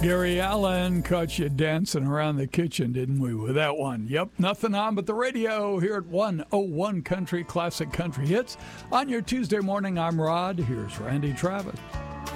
Gary Allen caught you dancing around the kitchen, didn't we, with that one? Yep, nothing on but the radio here at 101 Country Classic Country Hits. On your Tuesday morning, I'm Rod. Here's Randy Travis.